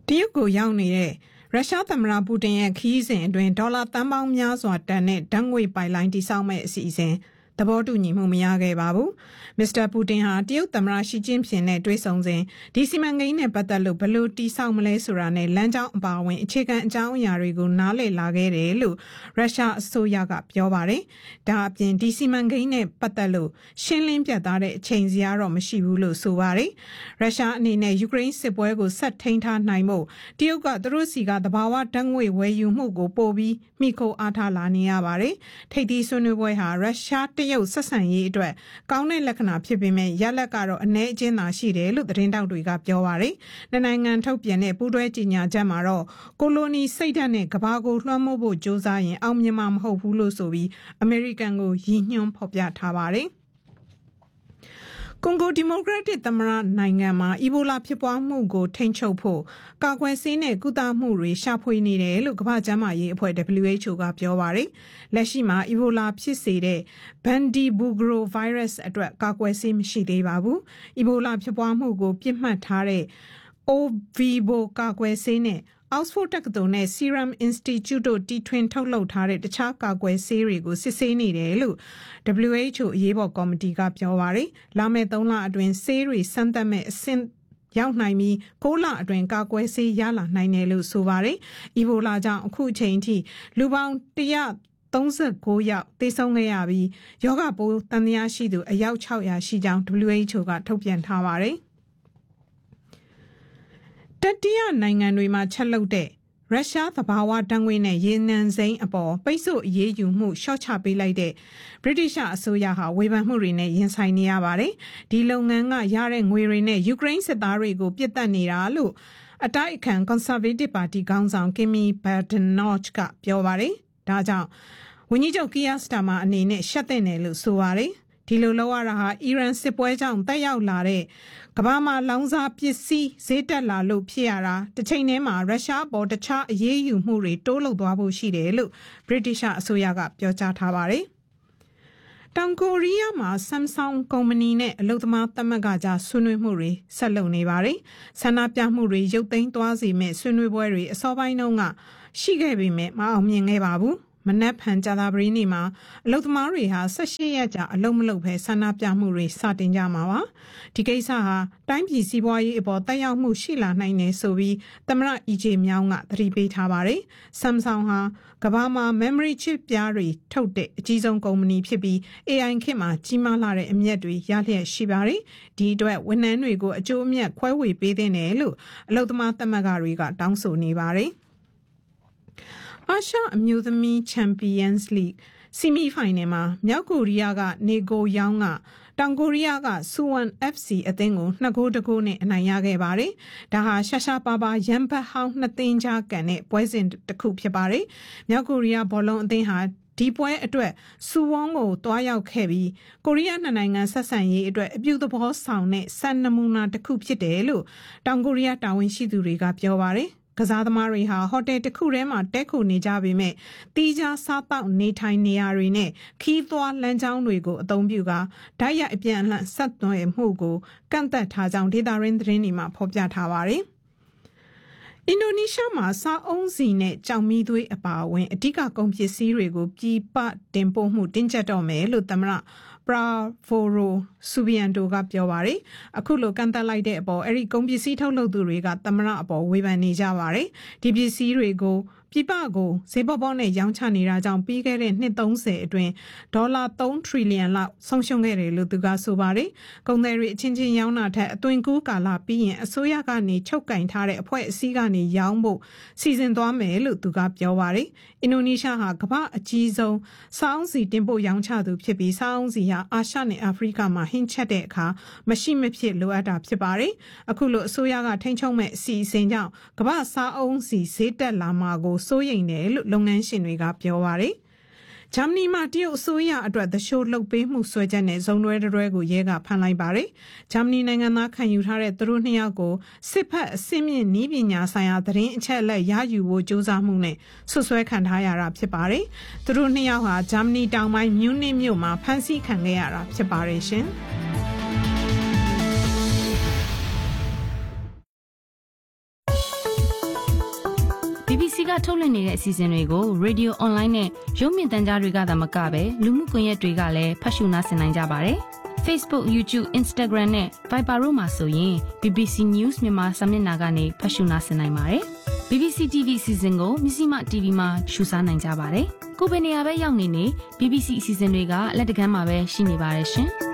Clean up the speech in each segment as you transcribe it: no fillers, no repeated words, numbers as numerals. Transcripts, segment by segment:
တရုတ်ကိုရောက်နေတဲ့ရုရှားသမ္မတပူတင်ရဲ့ခရီးစဉ်အတွင်းဒေါ်လာသန်းပေါင်းများစွာတန်တဲ့ဓာတ်ငွေ့ပိုက်လိုင်းတည်ဆောက်မဲ့အစီအစဉ်သဘောတူညီမှုမရခဲ့ပါဘူး။မစ္စတာပူတင်ဟာတရုတ်သမ္မတရှီကျင်းဖျင်နဲ့တွေ့ဆုံစဉ်ဒီစီမံကိန်းနဲ့ပတ်သက်လို့ဘယ်လိုတည်ဆောက်မလဲဆိုတာနဲ့လမ်းကြောင်းအပါအဝင်အခြေခံအကြောင်းအရာတွေကိုနားလည်လာခဲ့တယ်လို့ရုရှားအစိုးရကပြောပါတယ်။ဒါအပြင်ဒီစီမံကိန်းနဲ့ပတ်သက်လို့ရှင်းလင်းပြတ်သားတဲ့အချိန်စီကတော့မရှိဘူးလို့ဆိုပါတယ်။ရုရှားအနေနဲ့ယူကရိန်းစစ်ပွဲကိုဆက်ထိန်းထားနိုင်ဖို့တရုတ်ကသူတို့စီကသဘာဝဓာတ်ငွေ့ဝယ်ယူမှုကိုပိုပြီးမိခိုအားထားလာနေရပါတယ်။ထိပ်သီးဆွေးနွေးပွဲဟာရုရှားတရုတ်ဆက်ဆံရေးအတွက်ကောင်းတဲ့လက္ခဏာဖြစ်ပေမဲ့ရလဒ်ကတော့အနည်းအကျဉ်းသာရှိတယ်လို့သတင်းတောက်တွေကပြောပါတယ်။နိုင်ငံထုတ်ပြန်တဲ့ပူးတွဲကြေညာချက်မှာတော့ကိုလိုနီစိတ်ဓာတ်နဲ့ကမ္ဘာကိုလွှမ်းမိုးဖို့ကြိုးစားရင်အောင်မြင်မှာမဟုတ်ဘူးလို့ဆိုပြီးအမေရိကန်ကိုရည်ညွှန်းဖော်ပြထားပါတယ်။ကွန်ဂိုဒီမိုကရက်တစ်သမ္မတနိုင်ငံမှာအီဘိုလာဖြစ်ပွားမှုကိုထိန်းချုပ်ဖို့ကာကွယ်ဆေးနဲ့ကုသမှုတွေရှာဖွေနေတယ်လို့ကမ္ဘာ့ကျန်းမာရေးအဖွဲ့ WHO ကပြောပါတယ်။လက်ရှိမှာအီဘိုလာဖြစ်စေတဲ့ Bundibugyo virus အတွက်ကာကွယ်ဆေးမရှိသေးပါဘူး။အီဘိုလာဖြစ်ပွားမှုကိုပြစ်မှတ်ထားတဲ့ Ovivo ကာကွယ်ဆေးနဲ့Oxford တက္ကသိုလ်နဲ့ Serum Institute တို့တီထွင်ထုတ်လုပ်ထားတဲ့တခြားကာကွယ်ဆေးတွေကိုစစ်ဆေးနေတယ်လို့ WHO အရေးပေါ်ကော်မတီကပြောပါတယ်။လာမယ့်3လအတွင်းဆေးတွေစမ်းသပ်မဲ့အဆင့်ရောက်နိုင်ပြီး9လအတွင်းကာကွယ်ဆေးရလာနိုင်တယ်လို့ဆိုပါတယ်။အီဘိုလာကြောင့်အခုအချိန်ထိလူပေါင်း139ယောက်သေဆုံးခဲ့ရပြီးယောဂပိုးသံသယရှိသူအယောက်600ရှိကြောင်း WHO ကထုတ်ပြန်ထားပါတယ်။တတိယနိုင်ငံတွေမှာချက်လုပ်တဲ့ရုရှားသဘာဝဓာတ်ငွေ့နဲ့ရေနံစိမ်းအပေါ်ပိတ်ဆို့အရေးယူမှုရှော့ချပေးလိုက်တဲ့ဗြိတိရှအစိုးရဟာဝေဖန်မှုတွေနဲ့ရင်ဆိုင်နေရပါတယ်။ဒီလုပ်ငန်းကရတဲ့ငွေတွေနဲ့ယူကရိန်းစစ်သားတွေကိုပြစ်တက်နေတာလို့အတိုက်အခံ Conservative ပါတီခေါင်းဆောင် Kemi Badenoch ကပြောပါတယ်။ဒါကြောင့်ဝန်ကြီးချုပ်ကီယာစတာမာအနေနဲ့ရှက်တဲ့နယ်လို့ဆိုပါတယ်။ဒီလိုလောက်ရတာဟာအီရန်စစ်ပွဲကြောင့်တက်ရောက်လာတဲ့ကမ္ဘာမှာလောင်စာပစ္စည်းဈေးတက်လာလို့ဖြစ်ရတာတစ်ချိန်တည်းမှာရုရှားပေါ်တခြားအရေးယူမှုတွေတိုးလုပ်သွားဖို့ရှိတယ်လို့ဗြိတိရှအစိုးရကပြောကြားထားပါတယ်။တောင်ကိုရီးယားမှာ Samsung ကုမ္ပဏီနဲ့အလုပ်သမားသမဂ္ဂကြားဆွေးနွေးမှုတွေဆက်လုပ်နေပါတယ်။ဆန္ဒပြမှုတွေရုပ်သိမ်းသွားစေမဲ့ဆွေးနွေးပွဲတွေအစောပိုင်းတုန်းကရှိခဲ့ပေမဲ့မအောင်မြင်ခဲ့ပါဘူး။မနက်ဖြန်ကြာသပတေးနေ့မှာအလုပ်သမားတွေဟာ18ရက်ကြာအလုပ်မလုပ်ဘဲဆန္ဒပြမှုတွေစတင်ကြမှာပါ။ဒီကိစ္စဟာတိုင်းပြည်စီးပွားရေးအပေါ်တက်ရောက်မှုရှိလာနိုင်တယ်ဆိုပြီးသမ္မတအီဂျေမြောင်းကသတိပေးထားပါတယ်။ Samsung ဟာကမ္ဘာမှာ memory chip ပြားတွေထုတ်တဲ့အကြီးဆုံးကုမ္ပဏီဖြစ်ပြီး AI ခေတ်မှာကြီးမားလာတဲ့အမြတ်တွေရလျက်ရှိပါတယ်။ဒီအတွက်ဝန်ထမ်းတွေကိုအကျိုးအမြတ်ခွဲဝေပေးသင့်တယ်လို့အလုပ်သမားသမဂ္ဂတွေကတောင်းဆိုနေပါတယ်။အာရှအမျိုးသမီးချန်ပီယံစ်လိဆီမီဖိုင်နယ်မှာမြောက်ကိုရီးယားကနေကိုယောင်းကတောင်ကိုရီးယားကဆူဝမ် FC အသင်းကို2-1နဲ့အနိုင်ရခဲ့ပါတယ်။ဒါဟာရှာရှာပါပါရန်ဘတ်ဟောင်း2သင်းကြားကန်တဲ့ပွဲစဉ်တစ်ခုဖြစ်ပါတယ်။မြောက်ကိုရီးယားဘောလုံးအသင်းဟာဒီပွဲအတွက်စူဝွန်ကိုတွားရောက်ခဲ့ပြီးကိုရီးယားနိုင်ငံဆက်ဆံရေးအတွက်အပြုသဘောဆောင်တဲ့စံနမူနာတစ်ခုဖြစ်တယ်လို့တောင်ကိုရီးယားတာဝန်ရှိသူတွေကပြောပါတယ်။ကစားသမားတွေဟာဟိုတယ်တစ်ခုထဲမှာတဲခိုနေကြပေမဲ့တီးခြားစားတောက်နေထိုင်နေရာတွေနဲ့ခီးသွားလမ်းကြောင်းတွေကိုအသုံးပြုကာဓာတ်ရိုက်အပြန်အလှန်ဆက်သွယ်မှုကိုကန့်သတ်ထားကြောင်းဒေတာရင်းသတင်းတွေမှာဖော်ပြထားပါတယ်။အင်ဒိုနီးရှားမှာစားအုံးစီနဲ့ကြောင်မီးသွေးအပါအဝင်အဓိကကုန်ပစ္စည်းတွေကိုပြည်ပတင်ပို့မှုတင်းကျပ်တော့မယ်လို့သမ္မတPrabowo Subianto ကပြောပါတယ်။အခုလိုကန့်သတ်လိုက်တဲ့အပေါ်အဲ့ဒီကုန်ပစ္စည်းထုတ်လုပ်သူတွေကသမ္မတအပေါ်ဝေဖန်နေကြပါတယ်။ဒီပစ္စည်းတွေကိုပြည်ပကိုဈေးပေါပေါနဲ့ရောင်းချနေတာကြောင့်ပြီးခဲ့တဲ့နှစ်30အတွင်းဒေါ်လာ3ထရီလီယံလောက်ဆုံးရှုံးခဲ့တယ်လို့သူကဆိုပါတယ်။ကုန်သည်တွေအချင်းချင်းရောင်းတာထက်အသွင်ကူးကာလပြီးရင်အစိုးရကနေချုပ်ကင်ထားတဲ့အဖွဲ့အစည်းကနေရောင်းဖို့စီစဉ်သွားမယ်လို့သူကပြောပါတယ်။အင်ဒိုနီးရှားဟာကမ္ဘာအကြီးဆုံးစားအုံးစီတင်ပို့ရောင်းချသူဖြစ်ပြီးစားအုံးစီဟာအာရှနဲ့အာဖရိကမှာဟင်းချက်တဲ့အခါမရှိမဖြစ်လိုအပ်တာဖြစ်ပါတယ်။အခုလိုအစိုးရကထိန်းချုပ်မဲ့အစီအစဉ်ကြောင့်ကမ္ဘာစားအုံးစီဈေးတက်လာမှာကိုစိုးရိမ်တယ်လို့လုပ်ငန်းရှင်တွေကပြောပါတယ်။ဂျာမနီမှာတရုတ်အစိုးရအတွက်သရှိုးလှုပ်ပေးမှုဆွဲချက်နဲ့ဇုံတွဲကိုရဲကဖမ်းလိုက်ပါတယ်။ဂျာမနီနိုင်ငံသားခံယူထားတဲ့သူတို့2ယောက်ကိုစစ်ဖက်အဆင့်မြင့်နည်းပညာဆိုင်ရာသတင်းအချက်အလက်ရယူဖို့ကြိုးစားမှုနဲ့ဆွဆွဲခံထားရတာဖြစ်ပါတယ်။သူတို့2ယောက်ဟာဂျာမနီတောင်ပိုင်းမြူးနစ်မြို့မှာဖမ်းဆီးခံခဲ့ရတာဖြစ်ပါတယ်ရှင်။ BBC ကထုတ်လွှင့်နေတဲ့အစီအစဉ်တွေကို Radio Online နဲ့ရုပ်မြင်သံကြားတွေကသာမကပဲလူမှုကွန်ရက်တွေကလည်းဖတ်ရှုနားဆင်နိုင်ကြပါတယ်။ Facebook, YouTube, Instagram နဲ့ Viber တို့မှာဆိုရင် BBC News မြန်မာစာမျက်နှာကနေဖတ်ရှုနားဆင်နိုင်ပါတယ်။ BBC TV အစီအစဉ်ကိုမြစီမ TV မှာရှုစားနိုင်ကြပါတယ်။ကိုယ်ပဲနေရာပဲရောက်နေနေ BBC အစီအစဉ်တွေကလက်တကမ်းမှာပဲရှိနေပါတယ်ရှင်။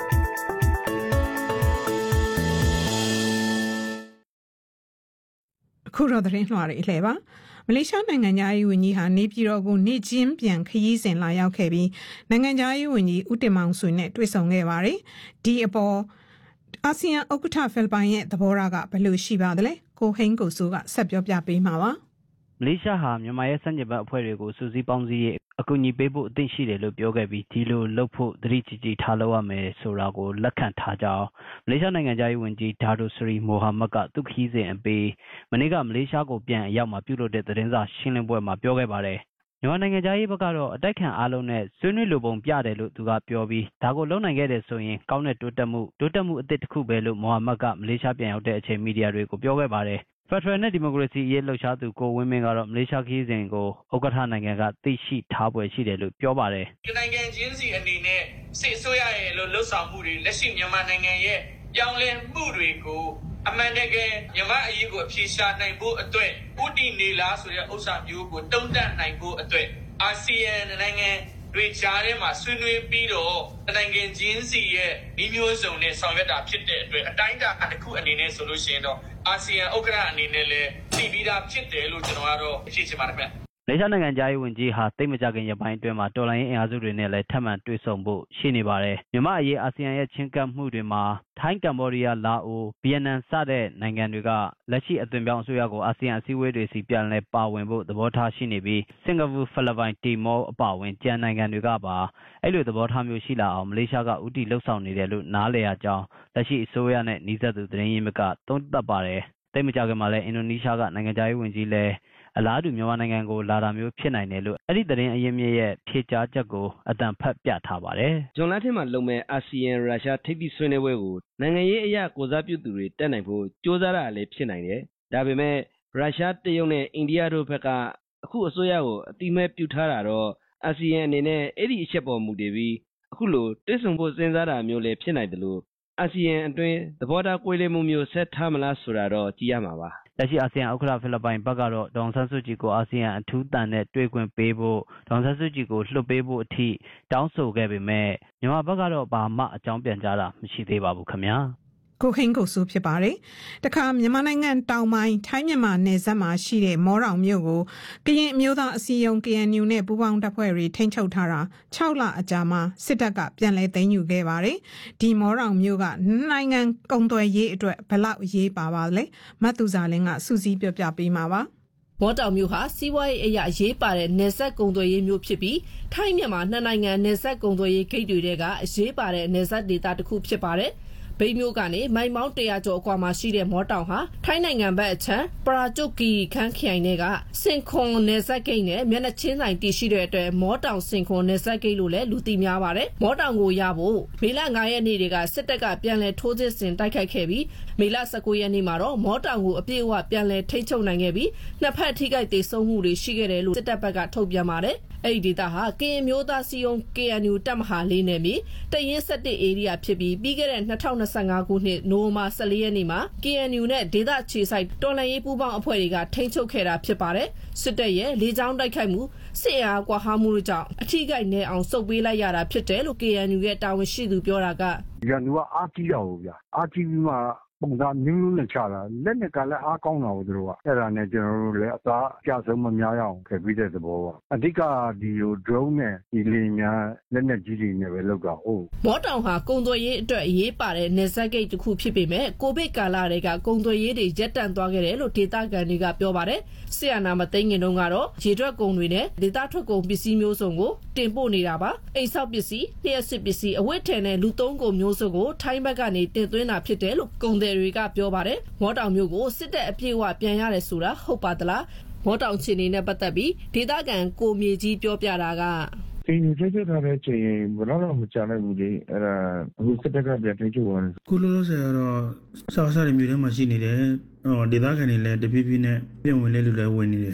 အခုတော့သတင်းလွှာတွေလှည့်ပါမလေးရှားနိုင်ငံသားရေးဝန်ကြီးဟာနေပြည်တော်ကိုနေ့ချင်းပြန်ခရီးစဉ်လာရောက်ခဲ့ပြီးနိုင်ငံသားရေးဝန်ကြီးဦးတင်မောင်ဆွေနဲ့တွေ့ဆုံခဲ့ပါတယ်ဒီအပေါ်အာဆီယံဥက္ကဋ္ဌဖိလစ်ပိုင်ရဲ့သဘောထားကဘယ်လိုရှိပါသလဲကိုဟိန်းကိုစိုးကဆက်ပြောပြပေးမှာပါမလေးရှားဟာမြန်မာရဲ့စံကျင်ဘက်အဖွဲ့တွေကိုစူးစီးပေါင်းစည်းရေးအကူအညီပေးဖို့အသင့်ရှိတယ်လို့ပြောခဲ့ပြီးဒီလိုလုပ်ဖို့သတိကြီးကြီးထားလုပ်ရမယ်ဆိုတာကိုလက်ခံထားကြအောင်မလေးရှားနိုင်ငံသားရေးဝန်ကြီးဒါဒိုစရီမိုဟာမက်ကသူ့ခီးစဉ်အပေးမနေ့ကမလေးရှားကိုပြန်အရောက်မှာပြုလုပ်တဲ့သတင်းစာရှင်းလင်းပွဲမှာပြောခဲ့ပါတယ်မြန်မာနိုင်ငံသားရေးဘက်ကတော့အတိုက်ခံအားလုံးနဲ့ဆွေးနွေးလိုပုံပြတယ်လို့သူကပြောပြီးဒါကိုလုံနိုင်ခဲ့တယ်ဆိုရင်ကောင်းတဲ့တိုးတက်မှုအသစ်တစ်ခုပဲလို့မိုဟာမက်ကမလေးရှားပြန်ရောက်တဲ့အချိန်မီဒီယာတွေကိုပြောခဲ့ပါတယ်ဖက်ဒရယ်နဲ့ဒီမိုကရေစီရေးလှုပ်ရှားသူကိုဝင်းမင်းကတော့မလေးရှားခီးစဉ်ကိုဥက္ကဋ္ဌနိုင်ငံကသိရှိထားပွဲရှိတယ်လို့ပြောပါတယ်။နိုင်ငံချင်းစီအနေနဲ့စစ်အစိုးရရဲ့လှုပ်ဆောင်မှုတွေလက်ရှိမြန်မာနိုင်ငံရဲ့ပြောင်းလဲမှုတွေကိုအမှန်တကယ်မြန်မာအရေးကိုအဖြေရှာနိုင်ဖို့အတွက်ဥတီနေလားဆိုတဲ့ဥစ္စာမျိုးကိုတုံ့တက်နိုင်ဖို့အတွက်အာဆီယံနိုင်ငံတွေကြားထဲမှာဆွေးနွေးပြီးတော့နိုင်ငံချင်းစီရဲ့ဒီမျိုးစုံနဲ့ဆောင်ရွက်တာဖြစ်တဲ့အတွက်အတိုင်းအတာတစ်ခုအနေနဲ့ဆိုလို့ရှိရင်တော့အာဆီယံဥက္ကဋ္ဌအနေနဲ့လည်းသိပြီးသားဖြစ်တယ်လို့ကျွန်တော်ကတော့ဖြေချင်ပါတယ်ဗျ။မလေးရှားနိုင်ငံသားရေးဝန်ကြီးဟာတိတ်မကြခင်ရပိုင်းအတွင်းမှာတော်လိုင်းရေးအင်အားစုတွေနဲ့လည်းထပ်မံတွေ့ဆုံဖို့ရှိနေပါတယ်။မြန်မာအရေးအာဆီယံရဲ့ချင်းကပ်မှုတွေမှာထိုင်းကမ္ဘောဒီးယားလာအိုဗီယက်နမ်စတဲ့နိုင်ငံတွေကလက်ရှိအသွင်ပြောင်းအစိုးရကိုအာဆီယံအစည်းအဝေးတွေစီပြန်လည်ပါဝင်ဖို့သဘောထားရှိနေပြီးစင်ကာပူဖိလစ်ပိုင်တီမောအပါအဝင်ကျန်နိုင်ငံတွေကပါအဲ့လိုသဘောထားမျိုးရှိလာအောင်မလေးရှားကဦးတည်လှုပ်ဆောင်နေတယ်လို့နားလည်ရကြောင်းလက်ရှိအစိုးရနဲ့နှီးစပ်သူသတင်းရင်းမြစ်ကသုံးသပ်ပါတယ်။တိတ်မကြခင်မှာလည်းအင်ဒိုနီးရှားကနိုင်ငံသားရေးဝန်ကြီးလည်းအလားတူမြန်မာနိုင်ငံကိုလာတာမျိုးဖြစ်နိုင်တယ်လို့အဲ့ဒီသတင်းအရင်းမြစ်ရဲ့ဖြေကြားချက်ကိုအတန်ဖတ်ပြထားပါတယ်။ဂျွန်လတ်ထင်းမှာလုံမဲ့အာဆီယံရုရှားထိပ်သီးဆွေးနွေးပွဲကိုနိုင်ငံရေးအရာကိုစားပြုသူတွေတက်နိုင်ဖို့ကြိုးစားတာလည်းဖြစ်နိုင်တယ်။ဒါပေမဲ့ရုရှားတရုတ်နဲ့အိန္ဒိယတို့ဘက်ကအခုအစိုးရကိုအတိမဲ့ပြုထားတာတော့အာဆီယံအနေနဲ့အဲ့ဒီအချက်ပေါ်မူတည်ပြီးအခုလိုတွေ့ဆုံဖို့စဉ်းစားတာမျိုးလည်းဖြစ်နိုင်တယ်လို့အာဆီယံအတွင်းသဘောထားကွဲလွဲမှုမျိုးဆက်ထားမလားဆိုတာတော့ကြည့်ရမှာပါ။လက်ရှိအာဆီယံဥက္ကဋ္ဌဖိလစ်ပိုင်ဘက်ကတော့ဒေါန်ဆန်းစုကြည်ကိုအာဆီယံအထူးတန်နဲ့တွေ့ခွင့်ပေးဖို့ဒေါန်ဆန်းစုကြည်ကိုလွှတ်ပေးဖို့အထိတောင်းဆိုခဲ့ပေမဲ့မြန်မာဘက်ကတော့ဘာမှအကြောင်းပြန်ကြားတာမရှိသေးပါဘူးခင်ဗျာ။ကိုဟင်းကိုစိုးဖြစ်ပါတယ်။တခါမြန်မာနိုင်ငံတောင်ပိုင်းထိုင်းမြန်မာနယ်စပ်မှာရှိတဲ့မောတောင်မြို့ကိုကရင်အမျိုးသားအစည်းအရုံး KNU နဲ့ပူးပေါင်းတပ်ဖွဲ့တွေထိန်းချုပ်ထားတာ6လအကြာမှာစစ်တပ်ကပြန်လည်သိမ်းယူခဲ့ပါတယ်။ဒီမောတောင်မြို့ကနိုင်ငံကုန်သွယ်ရေးအတွက်ဘယ်လောက်အရေးပါပါလဲ။မတ်သူဇာလင်းကစူးစီးပြောပြပေးမှာပါ။မော်တောင်မြို့ဟာစီးပွားရေးအရာအရေးပါတဲ့နယ်စပ်ကုန်သွယ်ရေးမြို့ဖြစ်ပြီးထိုင်းမြန်မာနှစ်နိုင်ငံနယ်စပ်ကုန်သွယ်ရေးဂိတ်တွေကအရေးပါတဲ့နယ်စပ်ဒေသတစ်ခုဖြစ်ပါတယ်။ဗိမ်းမြို့ကနေမိုင်မောင်း100ကျော်အကွာမှာရှိတဲ့မော်တောင်ဟာထိုင်းနိုင်ငံဘက်အချမ်းပရာကျုတ်ကီခန်းခရိုင်တွေကစင်ခွန်နယ်စပ်ဂိတ်နဲ့မျက်နှာချင်းဆိုင်တည်ရှိတဲ့အတွက်မော်တောင်စင်ခွန်နယ်စပ်ဂိတ်လို့လည်းလူသိများပါတယ်။မော်တောင်ကိုရဖို့မေလ9ရက်နေ့တွေကစစ်တပ်ကပြန်လည်ထိုးစစ်ဆင်တိုက်ခိုက်ခဲ့ပြီးမေလ19ရက်နေ့မှာတော့မော်တောင်ကိုအပြည့်အဝပြန်လည်ထိန်းချုပ်နိုင်ခဲ့ပြီးနှစ်ဖက်ထိခိုက်ဒေဆုံးမှုတွေရှိခဲ့တယ်လို့စစ်တပ်ဘက်ကထုတ်ပြန်ပါတယ်။အဲ့ဒီဒေသဟာကရင်မျိုးသားစီယုံ KNU တပ်မဟာ၄နယ်မြေတရင်17ဧရိယာဖြစ်ပြီးပြီးခဲ့တဲ့2025ခုနှစ်နိုဝင်ဘာ14ရက်နေ့မှာ KNU နဲ့ဒေသခြေဆိုင်တော်လှန်ရေးပူးပေါင်းအဖွဲ့တွေကထိန်းချုပ်ခဲ့တာဖြစ်ပါတယ်စစ်တပ်ရဲ့လေကြောင်းတိုက်ခိုက်မှုစစ်အားကွာဟမှုတို့ကြောင့်အထီးကိုက်နေအောင်စုပ်ပေးလိုက်ရတာဖြစ်တယ်လို့ KNU ရဲ့တာဝန်ရှိသူပြောတာက KNU ကအားကြီးတာဗျာအားကြီးပြီးမှပုံစံမျိုးနဲ့ချတာလက်နဲ့ကလည်းအားကောင်းတာတို့ကအဲ့ဒါနဲ့ကျွန်တော်တို့လည်းအသာအကျဆုံးမများရအောင်ခဲ့ပြီးတဲ့သဘောပါအဓိကဒီ drone နဲ့ဒီလေများလက်နဲ့ကြီးတွေနဲ့ပဲလောက်တာဟုတ်မော်တောင်ဟာကုံသွယ်ရေးအတွက်အရေးပါတဲ့နယ်စပ်ဂိတ်တစ်ခုဖြစ်ပေမဲ့ကိုဗစ်ကာလတွေကကုံသွယ်ရေးတွေရပ်တန့်သွားခဲ့တယ်လို့ဒေသခံတွေကပြောပါတယ်ဆီယနာမသိငင်တုန်းကတော့ရေထွက်ကုန်တွေနဲ့ဒေသထွက်ကုန်ပစ္စည်းမျိုးစုံကိုတင်ပို့နေတာပါအိမ်ဆောက်ပစ္စည်းလျှက်စစ်ပစ္စည်းအဝတ်ထည်နဲ့လူသုံးကုန်မျိုးစုံကိုထိုင်းဘက်ကနေတင်သွင်းတာဖြစ်တယ်လို့ကုန်သည်တွေကပြောပါတယ်မော်တောင်မျိုးကိုစစ်တပ်အပြည့်အဝပြန်ရတယ်ဆိုတာဟုတ်ပါသလားမော်တောင်ချီနေနဲ့ပတ်သက်ပြီးဒေသခံကိုမြေကြီးပြောပြတာကအင်းကျကျထားတဲ့ချိန်ဘယ်တော့မှကြားလိုက်ဘူးလေအဲ့ဒါအခုစစ်တပ်ကပြန်ထိချုပ်သွားတယ်ခုလောလောဆယ်ကတော့စားစားတွေမြို့ထဲမှာရှိနေတယ်ဒေသခံတွေလည်းတဖြည်းဖြည်းနဲ့ပြင်ဝင်လဲလူလည်းဝင်နေတယ်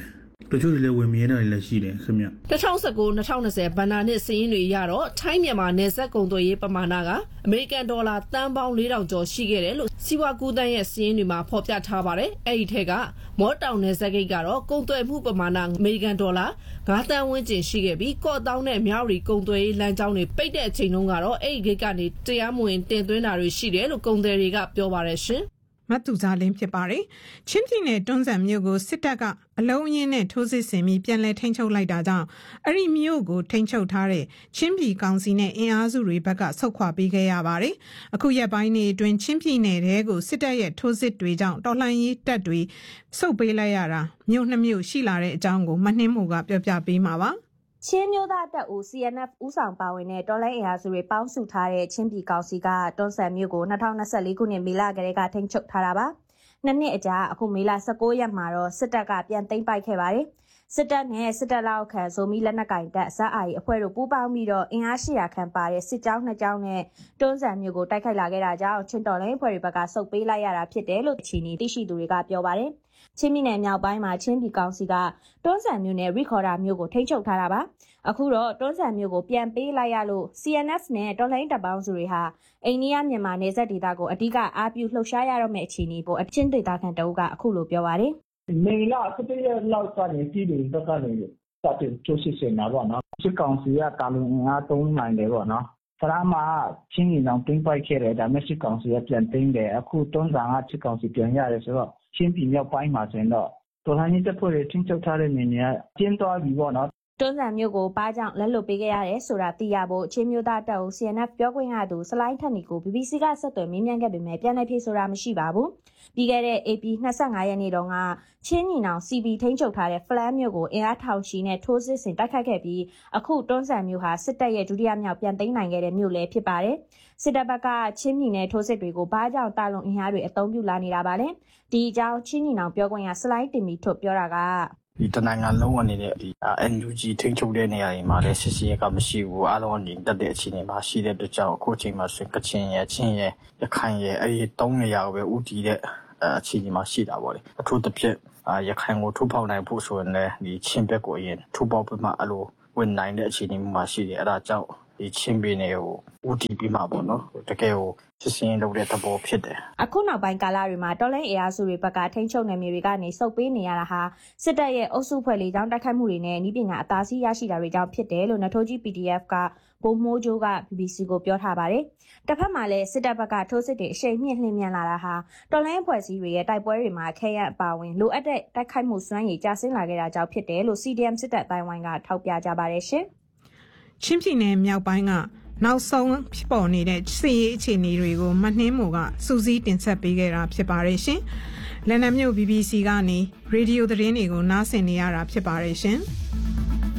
တချို့တွေလည်းဝင်မြဲတာတွေလည်းရှိတယ်ခင်ဗျ 2019-2020 ဘဏ္ဍာနှစ်စာရင်းတွေအရတော့ထိုင်းမြန်မာနယ်စပ်ကုန်သွယ်ရေးပမာဏကအမေရိကန်ဒေါ်လာတန်ပေါင်း 4,000 ကျော်ရှိခဲ့တယ်လို့စီးပွားကူးသန်းရဲ့စာရင်းတွေမှာဖော်ပြထားပါတယ်။အဲ့ဒီထက်ကမော်တောင်နယ်စပ်ဂိတ်ကတော့ကုန်သွယ်မှုပမာဏအမေရိကန်ဒေါ်လာ9 သန်းဝန်းကျင်ရှိခဲ့ပြီးကော့တောင်းနဲ့မြောက်ရီကုန်သွယ်ရေးလမ်းကြောင်းတွေပိတ်တဲ့အချိန်တုန်းကတော့အဲ့ဒီဂိတ်ကနေတရားမဝင်တင်သွင်းတာတွေရှိတယ်လို့ကုန်သည်တွေကပြောပါတယ်ရှင်။မတ်သူစားလင်းဖြစ်ပါတယ်။ချင်းပြည်နယ်တွန်းဇံမြို့ကိုစစ်တပ်ကအလုံးအင်းနဲ့ထိုးစစ်ဆင်ပြီးပြန်လည်ထိန်းချုပ်လိုက်တာကြောင့်အဲ့ဒီမြို့ကိုထိန်းချုပ်ထားတဲ့ချင်းပြည်ကောင်စီနဲ့အင်အားစုတွေဘက်ကဆုတ်ခွာပေးခဲ့ရပါတယ်။အခုရက်ပိုင်းတွေအတွင်းချင်းပြည်နယ်တဲကိုစစ်တပ်ရဲ့ထိုးစစ်တွေကြောင့်တော်လှန်ရေးတပ်တွေဆုတ်ပေးလိုက်ရတာမြို့2မြို့ရှိလာတဲ့အကြောင်းကိုမနှင်းမို့ကပြောပြပေးမှာပါ။ချင်းမျိုးသားတပ်ဦး CNF ဦးဆောင်ပါဝင်တဲ့တော်လှန်ရေးအင်အားစုတွေပေါင်းစုထားတဲ့ချင်းပြည်ကောင်စီကတွန်းဆန်မြို့ကို2024ခုနှစ်မေလကတည်းကထိန်းချုပ်ထားတာပါ။နှစ်နှစ်အကြာအခုမေလ19ရက်မှာတော့စစ်တပ်ကပြန်သိမ်းပိုက်ခဲ့ပါတယ်။စစ်တပ်နဲ့စစ်တပ်လက်ခံဇိုမီလက်နက်ကင်တပ်ဇက်အာရီအဖွဲ့တို့ပူးပေါင်းပြီးတော့အင်အား800ခန့်ပါတဲ့စစ်ကြောင်း2ကြောင်းနဲ့တွန်းဆန်မြို့ကိုတိုက်ခိုက်လာခဲ့တာကြောင့်ချင်းတော်လှန်ရေးအဖွဲ့တွေဘက်ကစုပ်ပေးလိုက်ရတာဖြစ်တယ်လို့အခြေအနေသိရှိသူတွေကပြောပါတယ်။ချင်းပြည်နယ်မြောက်ပိုင်းမှာချင်းပြည်ကောင်စီကတွန်းဆန်မြို့နယ်ရီခေါ်ဒါမြို့ကိုထိန်းချုပ်ထားတာပါအခုတော့တွန်းဆန်မြို့ကိုပြန်ပေးလိုက်ရလို့ CNF နဲ့တော်လှန်ရေးတပ်ပေါင်းစုတွေဟာအိန္ဒိယမြန်မာနယ်စပ်ဒေသကိုအဓိကအားပြုလှုပ်ရှားရတော့မယ့်အခြေအနေပေါ်အချင်းဒေသခံတအုပ်ကအခုလိုပြောပါတယ်မေလ17ရက်လောက်ကနေပြည်သူဘက်ကနေစတင်ကျိုးစစ်စင်တာပေါ့နော်စစ်ကောင်စီကတာလင်အင်အားသုံးနိုင်တယ်ပေါ့နော်ဖရာမှာချင်းကြီးနောင်တင်းပိုက်ခဲ့တယ်ဒါမဲ့စစ်ကောင်စီကပြန်သိမ်းတယ်အခုတွန်းဆန်ကစစ်ကောင်စီပြန်ရတယ်ဆိုတော့ချင်းပြည်မြောက်ပိုင်းမှာဆိုရင်တော့တော်လှန်ရေးတပ်ဖွဲ့တွေချင်းချုပ်ထားတဲ့နေနေကျင်းသွားပြီပေါ့နော်တွန်းဆန်မြို့ကိုပါကြောင့်လက်လွတ်ပေးခဲ့ရတယ်ဆိုတာသိရဖို့ချင်းမျိုးသားတပ်ဦး CNF ပြောခွင့်ရသူစလိုင်းထက်နီကို BBC ကဆက်သွယ်မေးမြန်းခဲ့ပေမဲ့ပြန်လည်ဖြေဆိုတာမရှိပါဘူး။ပြီးခဲ့တဲ့ AP 25ရက်နေ့တုန်းကချင်းညီနောင် CB ထိန်းချုပ်ထားတဲ့ Flan မြို့ကိုအင်အားထောင်ချီနဲ့ထိုးစစ်ဆင်တိုက်ခိုက်ခဲ့ပြီးအခုတွန်းဆန်မြို့ဟာစစ်တပ်ရဲ့ဒုတိယမြောက်ပြန်သိမ်းနိုင်ခဲ့တဲ့မြို့လည်းဖြစ်ပါတယ်။စစ်တပ်ဘက်ကချင်းပြည်နယ်ထိုးစစ်တွေကိုဘာကြောင့်တာလွန်အင်အားတွေအသုံးပြုလာနေတာပါလဲ။ဒီအကြောင်းချင်းညီနောင်ပြောခွင့်ရစလိုင်းတင်မီထုတ်ပြောတာကဒီတနိုင်ငံလုံးအနေနဲ့ဒီ NUG ထိန်းချုပ်တဲ့နေရာတွေမှာလည်းစစ်စည်းကမရှိဘူးအားလုံးအနေနဲ့တက်တဲ့အခြေအနေမှာရှိတဲ့အတွက်ကြောင့်အခုချိန်မှာဆိုကချင်ရဲ့ချင်းရဲ့ရခိုင်ရဲ့အဲဒီ၃နေရာကိုပဲဦးတည်တဲ့အခြေအနေမှာရှိတာပေါ့လေအထူးသဖြင့်ရခိုင်ကိုထုတ်ဖောက်နိုင်ဖို့ဆိုရင်လည်းဒီချင်းဘက်ကိုအရင်ထုတ်ဖောက်ပြီးမှအဲ့လိုဝင်နိုင်တဲ့အခြေအနေမှာရှိတယ်အဲ့ဒါကြောင့်ဒီချင်းပြည်နယ်ကိုဦးတည်ပြီးမှပေါ့နော်တကယ်ကိုစစ်စင်းလုပ်တဲ့သဘောဖြစ်တယ်အခုနောက်ပိုင်းကာလတွေမှာတော်လှန်ရေးအားစုတွေဘက်ကထိန်းချုပ်နယ်မြေတွေကနေစုပ်ပေးနေရတာဟာစစ်တပ်ရဲ့အုပ်စုဖွဲ့လေးကြောင်းတိုက်ခိုက်မှုတွေနဲ့ဤပညာအသာစီးရရှိတာတွေကြောင့်ဖြစ်တယ်လို့နထိုးကြီး PDF ကဘိုးမိုးကျိုးက BBC ကိုပြောထားပါတယ်တစ်ဖက်မှာလည်းစစ်တပ်ဘက်ကထိုးစစ်တွေအရှိန်မြင့်လှည့်မြန်လာတာဟာတော်လှန်ရေးဖွဲ့စည်းတွေရဲ့တိုက်ပွဲတွေမှာခဲယမ်းအပါဝင်လိုအပ်တဲ့တိုက်ခိုက်မှုစွမ်းရည်ကျဆင်းလာခဲ့တာကြောင့်ဖြစ်တယ်လို့ CDM စစ်တပ်အတိုင်းဝိုင်းကထောက်ပြကြပါတယ်ရှင်ချင်းပြည်နယ်မြောက်ပိုင်းကနောက်ဆုံးဖြစ်ပေါ်နေတဲ့စစ်ရေးအခြေအနေတွေကိုမနှင်းမို့ကစူးစီးတင်ဆက်ပေးခဲ့တာဖြစ်ပါတယ်ရှင်။လန်ဒန်မြို့ BBC ကနေရေဒီယိုသတင်းတွေကိုနားဆင်နေရတာဖြစ်ပါတယ်ရှင်။